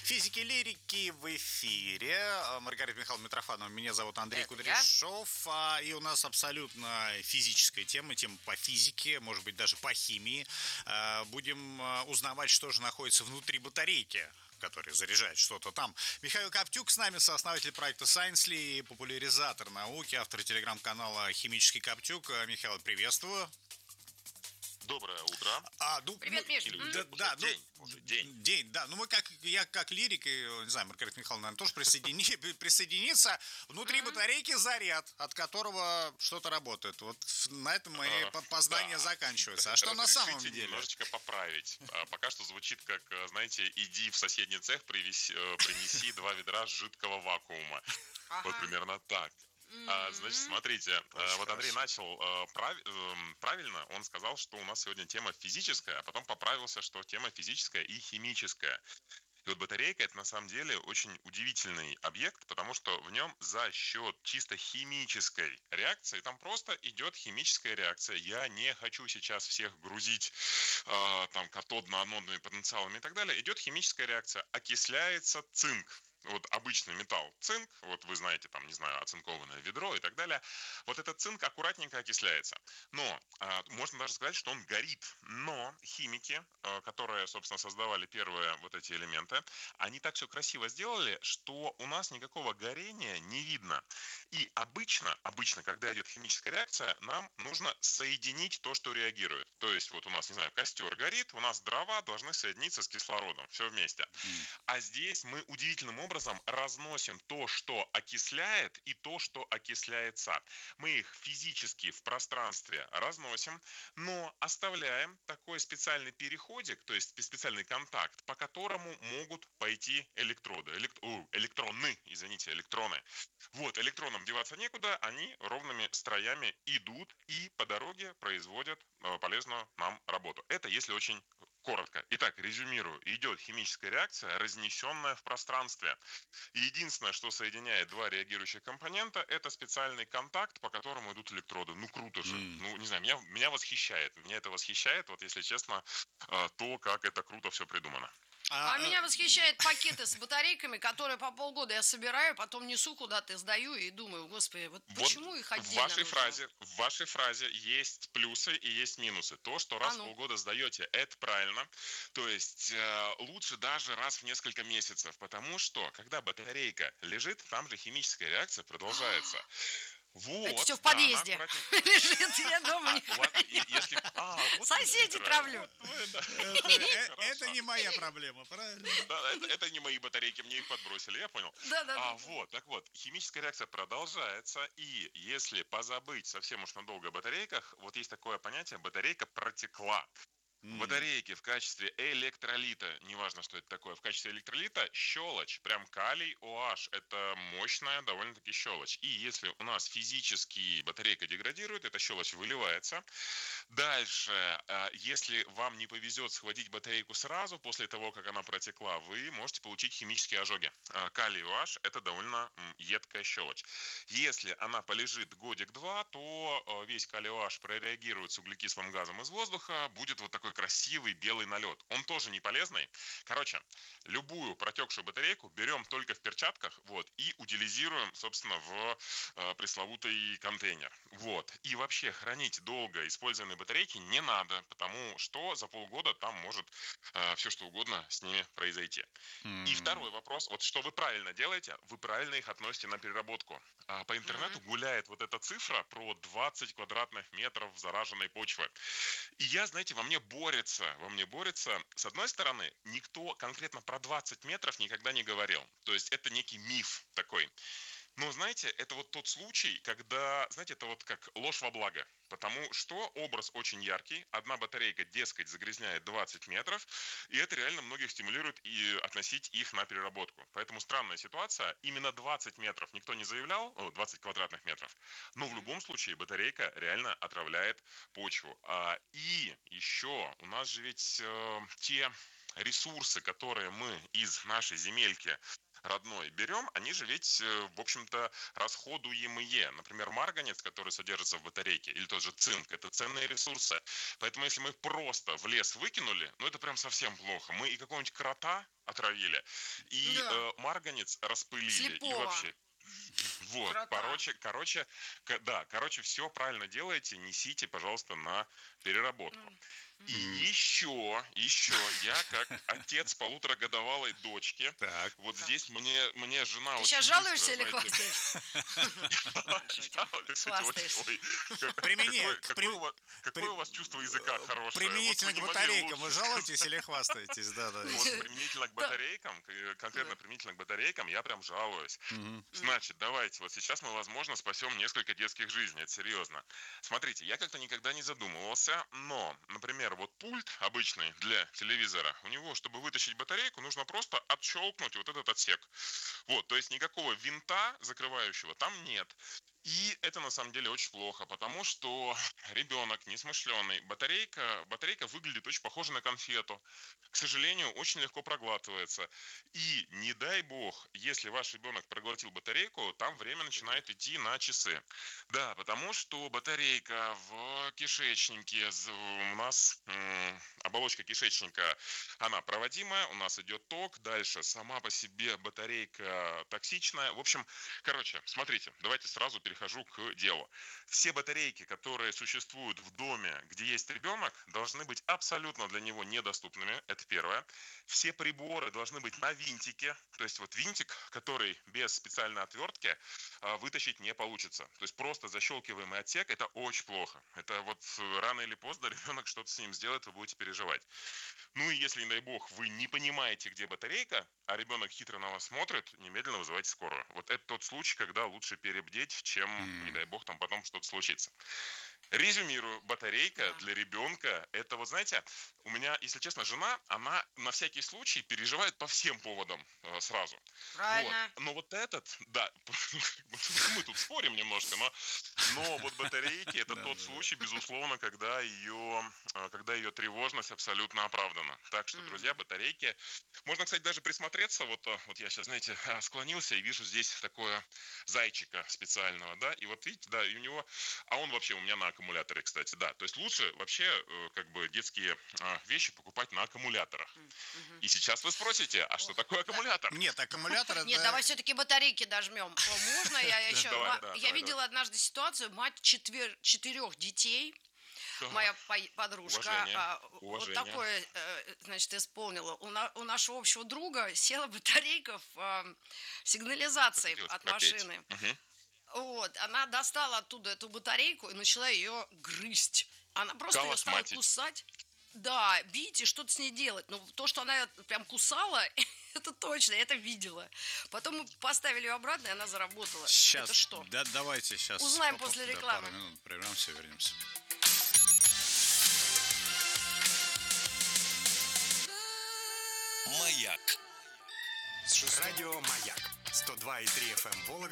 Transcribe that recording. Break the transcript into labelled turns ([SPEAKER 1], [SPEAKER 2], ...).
[SPEAKER 1] Физики-лирики в эфире. Маргарита Михайловна Митрофанова, меня зовут Андрей
[SPEAKER 2] Это
[SPEAKER 1] Кудряшов. И у нас абсолютно физическая тема по физике, может быть, даже по химии. Будем узнавать, что же находится внутри батарейки, который заряжает что-то там. Михаил Коптюк с нами, сооснователь проекта Science.ly, популяризатор науки, автор телеграм-канала «Химический Коптюк». Михаил, приветствую.
[SPEAKER 3] Доброе утро.
[SPEAKER 2] Привет, Миш.
[SPEAKER 1] День, да. Ну, я как лирик, и, не знаю, Маргарита Михайловна, наверное, тоже присоединится. Внутри батарейки заряд, от которого что-то работает. Вот на этом мои познания заканчиваются. А что на самом деле?
[SPEAKER 3] Немножечко поправить. Пока что звучит как, знаете, иди в соседний цех, принеси 2 ведра жидкого вакуума. Вот примерно так. Значит, смотрите, вот Андрей начал правильно, он сказал, что у нас сегодня тема физическая, а потом поправился, что тема физическая и химическая. И вот батарейка — это на самом деле очень удивительный объект, потому что в нем за счет чисто химической реакции, там просто идет химическая реакция. Я не хочу сейчас всех грузить там катодно-анодными потенциалами и так далее. Идет химическая реакция, окисляется цинк. Вот обычный металл цинк, вот вы знаете, там, не знаю, оцинкованное ведро и так далее, вот этот цинк аккуратненько окисляется. Но можно даже сказать, что он горит. Но химики, которые, собственно, создавали первые вот эти элементы, они так все красиво сделали, что у нас никакого горения не видно. И обычно, когда идет химическая реакция, нам нужно соединить то, что реагирует. То есть вот у нас, не знаю, костер горит, у нас дрова должны соединиться с кислородом, все вместе. А здесь мы удивительным образом разносим то, что окисляет, и то, что окисляется. Мы их физически в пространстве разносим, но оставляем такой специальный переходик, то есть специальный контакт, по которому могут пойти электроны. Вот, электронам деваться некуда, они ровными строями идут и по дороге производят полезную нам работу. Это если очень коротко. Итак, резюмирую. Идет химическая реакция, разнесенная в пространстве. И единственное, что соединяет два реагирующих компонента, это специальный контакт, по которому идут электроды. Ну, круто же. Ну, не знаю, меня восхищает. Меня это восхищает, вот если честно, то, как это круто все придумано.
[SPEAKER 2] Меня восхищают пакеты с батарейками, которые по полгода я собираю, потом несу куда-то, сдаю и думаю, господи, вот почему их отдельно
[SPEAKER 3] в вашей фразе есть плюсы и есть минусы. То, что раз в полгода сдаете, это правильно. То есть лучше даже раз в несколько месяцев, потому что, когда батарейка лежит, там же химическая реакция продолжается. Вот,
[SPEAKER 2] это все в подъезде лежит, я дома не хожу. Соседи травлю.
[SPEAKER 1] Это не моя проблема, правильно?
[SPEAKER 3] Это не мои батарейки, мне их подбросили, я понял.
[SPEAKER 2] Да.
[SPEAKER 3] Так вот, химическая реакция продолжается, и если позабыть совсем уж надолго о батарейках, вот есть такое понятие «батарейка протекла». В батарейке в качестве электролита, неважно, что это такое, в качестве электролита щелочь, прям калий OH, это мощная довольно-таки щелочь. И если у нас физически батарейка деградирует, эта щелочь выливается. Дальше, если вам не повезет схватить батарейку сразу после того, как она протекла, вы можете получить химические ожоги. Калий OH это довольно едкая щелочь. Если она полежит годик-два, то весь калий OH прореагирует с углекислым газом из воздуха, будет вот такой красивый белый налет. Он тоже не полезный. Короче, любую протекшую батарейку берем только в перчатках, вот, и утилизируем, собственно, в пресловутый контейнер. Вот. И вообще хранить долго использованные батарейки не надо, потому что за полгода там может все что угодно с ними произойти. И второй вопрос, вот что вы правильно делаете, вы правильно их относите на переработку. По интернету гуляет вот эта цифра про 20 квадратных метров зараженной почвы. И я, знаете, во мне борется. С одной стороны, никто конкретно про 20 метров никогда не говорил. То есть это некий миф такой. Но, знаете, это вот тот случай, когда, знаете, это вот как ложь во благо. Потому что образ очень яркий. Одна батарейка, дескать, загрязняет 20 метров. И это реально многих стимулирует и относить их на переработку. Поэтому странная ситуация. Именно 20 метров никто не заявлял, 20 квадратных метров. Но в любом случае батарейка реально отравляет почву. И еще у нас же ведь те ресурсы, которые мы из нашей земельки родной берем, они же ведь, в общем-то, расходуемые. Например, марганец, который содержится в батарейке, или тот же цинк, это ценные ресурсы. Поэтому если мы их просто в лес выкинули, ну это прям совсем плохо. Мы и какого-нибудь крота отравили, и
[SPEAKER 2] Да.
[SPEAKER 3] марганец распылили, и
[SPEAKER 2] Слепого.
[SPEAKER 3] вообще... Вот,
[SPEAKER 2] Крота.
[SPEAKER 3] короче, все правильно делаете, несите, пожалуйста, на переработку. И
[SPEAKER 1] Мгм.
[SPEAKER 3] еще, я как отец полуторагодовалой дочки,
[SPEAKER 1] Так.
[SPEAKER 3] вот здесь мне жена
[SPEAKER 2] Ты
[SPEAKER 3] очень
[SPEAKER 2] сейчас
[SPEAKER 3] быстро,
[SPEAKER 2] жалуешься или
[SPEAKER 3] знаете,
[SPEAKER 2] хвастаешься? Шутим.
[SPEAKER 3] кстати,
[SPEAKER 2] Хвастаешься.
[SPEAKER 3] ой,
[SPEAKER 1] Примени- к-
[SPEAKER 3] какое
[SPEAKER 1] при-
[SPEAKER 3] какое у вас чувство языка хорошее, вот
[SPEAKER 1] Применительно
[SPEAKER 3] вы
[SPEAKER 1] к
[SPEAKER 3] не могли
[SPEAKER 1] батарейкам вы
[SPEAKER 3] лучше
[SPEAKER 1] жалуетесь или хвастаетесь? Да, да.
[SPEAKER 3] вот применительно к
[SPEAKER 2] Да.
[SPEAKER 3] батарейкам, конкретно
[SPEAKER 2] Да.
[SPEAKER 3] применительно к батарейкам, я прям жалуюсь.
[SPEAKER 1] Мгм.
[SPEAKER 3] Значит, давайте, вот сейчас мы, возможно, спасем несколько детских жизней, это серьезно. Смотрите, я как-то никогда не задумывался, но, например, вот пульт обычный для телевизора, у него, чтобы вытащить батарейку, нужно просто отщелкнуть вот этот отсек. Вот, то есть никакого винта закрывающего там нет. И это на самом деле очень плохо, потому что ребенок несмышленый, батарейка выглядит очень похоже на конфету. К сожалению, очень легко проглатывается. И не дай бог, если ваш ребенок проглотил батарейку, там время начинает идти на часы. Да, потому что батарейка в кишечнике, у нас оболочка кишечника, она проводимая, у нас идет ток, дальше сама по себе батарейка токсичная. В общем, короче, смотрите, давайте сразу перехожу к делу. Все батарейки, которые существуют в доме, где есть ребенок, должны быть абсолютно для него недоступными, это первое. Все приборы должны быть на винтике, то есть вот винтик, который без специальной отвертки вытащить не получится. То есть просто защелкиваемый отсек, это очень плохо. Это вот рано или поздно ребенок что-то с ним сделает, вы будете переживать. Ну и если, не дай бог, вы не понимаете, где батарейка, а ребенок хитро на вас смотрит, немедленно вызывайте скорую. Вот это тот случай, когда лучше перебдеть, чем, не дай бог, там потом что-то случится. Резюмирую, батарейка
[SPEAKER 2] Да.
[SPEAKER 3] для ребенка, это вот, знаете, у меня, если честно, жена, она на всякий случай переживает по всем поводам сразу. Вот.
[SPEAKER 2] Правильно.
[SPEAKER 3] Но вот этот, да, мы тут спорим немножко, но вот батарейки это
[SPEAKER 1] Да,
[SPEAKER 3] тот
[SPEAKER 1] да, да.
[SPEAKER 3] случай, безусловно, когда ее тревожность абсолютно оправдана. Так что, друзья, батарейки. Можно, кстати, даже присмотреться. Вот я сейчас, знаете, склонился и вижу здесь такое зайчика специального, да, и вот видите, да, и у него, а он вообще у меня на аккумуляторе, кстати, да. То есть лучше вообще как бы детские вещи покупать на аккумуляторах.
[SPEAKER 2] Мгм.
[SPEAKER 3] И сейчас вы спросите, а что такое
[SPEAKER 2] Да.
[SPEAKER 3] аккумулятор?
[SPEAKER 1] Нет, аккумулятор
[SPEAKER 2] Нет,
[SPEAKER 1] это...
[SPEAKER 2] давай все-таки батарейки дожмем. Можно я еще?
[SPEAKER 3] Давай, да,
[SPEAKER 2] Я
[SPEAKER 3] давай, давай.
[SPEAKER 2] видела однажды ситуацию, мать 4 детей, моя
[SPEAKER 3] Так,
[SPEAKER 2] подружка,
[SPEAKER 3] уважение,
[SPEAKER 2] вот
[SPEAKER 3] уважение.
[SPEAKER 2] такое, значит, исполнила. У нашего общего друга села батарейка в сигнализации
[SPEAKER 3] Захотелось
[SPEAKER 2] от
[SPEAKER 3] пропеть.
[SPEAKER 2] машины.
[SPEAKER 3] Мгм.
[SPEAKER 2] Вот, она достала оттуда эту батарейку и начала ее грызть. Она просто ее стала
[SPEAKER 3] Калашматить.
[SPEAKER 2] кусать. Да, бить и что-то с ней делать. Но то, что она прям кусала, это точно, я это видела. Потом мы поставили ее обратно, и она заработала.
[SPEAKER 1] Сейчас,
[SPEAKER 2] Это что?
[SPEAKER 1] да, давайте сейчас.
[SPEAKER 2] Узнаем после
[SPEAKER 1] Да,
[SPEAKER 2] рекламы.
[SPEAKER 1] пару минут прервемся, вернемся.
[SPEAKER 4] Маяк.
[SPEAKER 5] Радио «Маяк» 102,3 FM Вологда.